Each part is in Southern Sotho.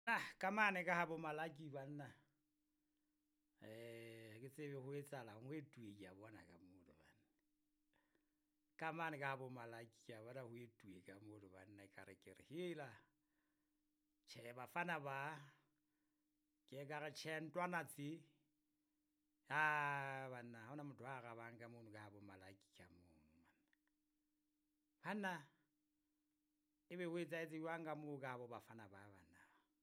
Kamane ka habo malaki banna ke tsebe ho etsahalang ho etuwe ke a bona ka moo banna kamane ka habo malaki ke a bona ho etuwe ka moo banna ekare ke re hela tjhe bafana ba ke ekare tjhe ntwana tse banna ha hona motho a arabang ka mono ka habo malaki ka mono banna ebe ho etsahetse jwang ka moo ka habo bafana ba banna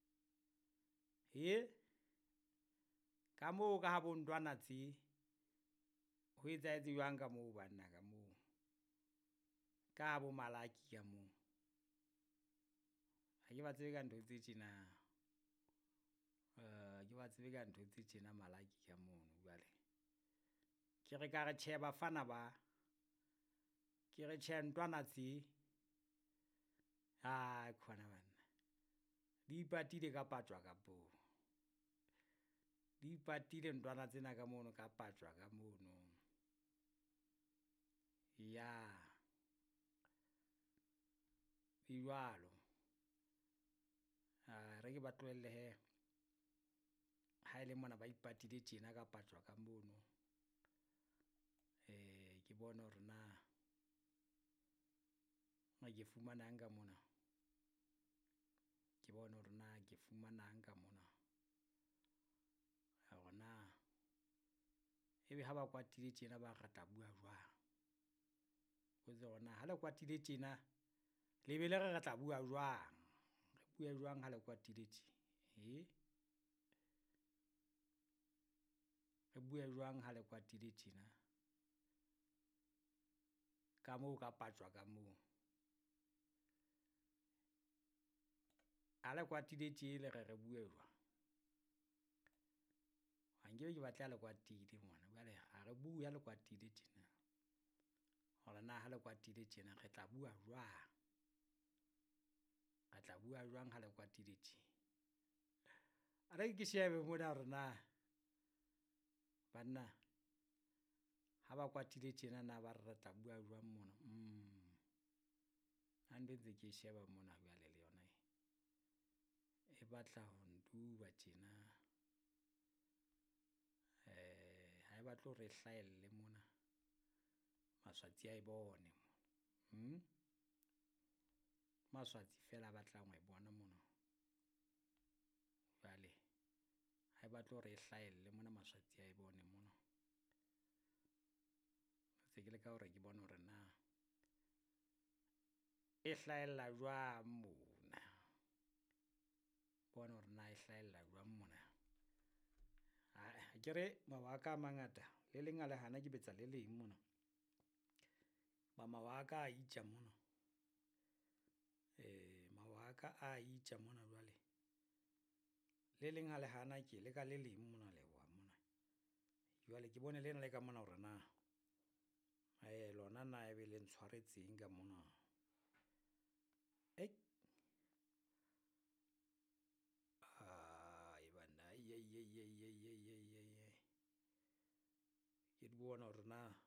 ka moo ka habo ntwana tse ho etsahetse jwang ka moo banna ka moo ka habo malaki ka moo ha ke ba tsebe ka ntho tse tjena ke ba tsebe ka ntho tse tjena malaki ka mono jwale ke re ka re tjhe bafana ba ke re tjhe ntwana tse khona banna di ipatile ka patjwa ka poo di ipatile ntwana tsena ka mono ka patjwa ka mono di jwalo re ke ba tlohelle he ha ele mona ba ipatile tjena ka patjwa ka mono ke bone hore na ke fumanang ka mona ke bone hore na ke fumanang ka mona hore na ebe ha ba kwatile tjena ba rata bua jwang botse hore na ha le kwatile tjena le be le re tla bua jwang re bue jwang ha le kwatile tje re bue jwang ha le kwatile tjena ka moo ka patjwa ka moo ha le kwatile tje le re bue jwang ha nke ke batla le kwatile mona jwale ha re bue ha le kwatile tjena hore na ha le kwatile tjena re tla bua jwang re tla bua jwang ha le kwatile tje a re ke shebe mona hore na banna ha ba kwatile tjena na ba re tla bua jwang mona ha ntse ke sheba mona jwale le yona e batla ho ntuba tjena ha e batle hore e hlahelle mona maswatsi a e bone maswatsi fela a batlang ho e bona mona jwale ha e batle hore e hlahelle mona maswatsi a e bone mona tse ke le ka hore ke bone hore na e hlahella jwang mona bona hore na e hlahella jwang mona ke re mabaka a mangata le leng a le hana ke betsa le leng mona ba mabaka a itja mona mabaka a itja mona jwale le leng a le hana ke le ka le leng mona le wa mona jwale ke bone lena le ka mona hore na lona na e be le ntshwaretseng ka mona banna ke di bona hore na